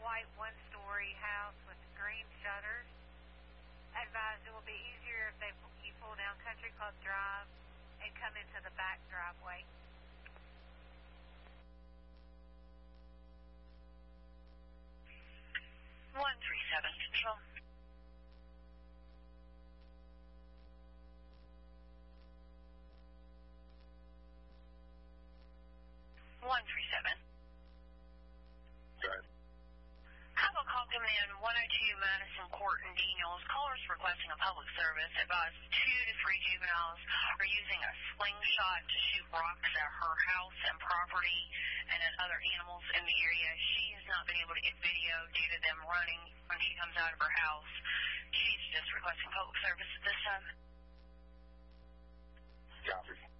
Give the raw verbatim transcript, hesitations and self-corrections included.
white one-story house with green shutters. Advise it will be easier if they you pull down Country Club Drive and come into the back driveway. one three seven, Central. one three seven. Right. Have a call coming in, one oh two Madison Court in Daniels. Callers requesting a public service. Advise two to three juveniles are using a slingshot to shoot rocks at her house and property and at other animals in the area. She has not been able to get video due to them running when she comes out of her house. She's just requesting public service at this time. Copy.